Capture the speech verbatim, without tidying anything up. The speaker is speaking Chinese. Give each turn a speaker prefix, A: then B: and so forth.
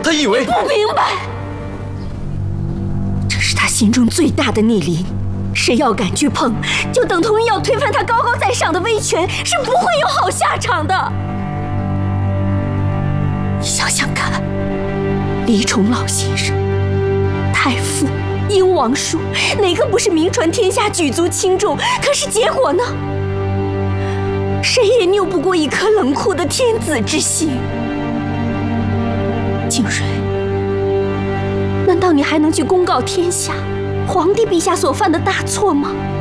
A: 他以为……
B: 不明白，这是他心中最大的逆鳞。谁要敢去碰，就等同于要推翻他高高在上的威权，是不会有好下场的。你想想看，李崇老先生、太傅、英王叔，哪个不是名传天下、举足轻重？可是结果呢？谁也拗不过一颗冷酷的天子之心。景睿，难道你还能去公告天下，皇帝陛下所犯的大错吗？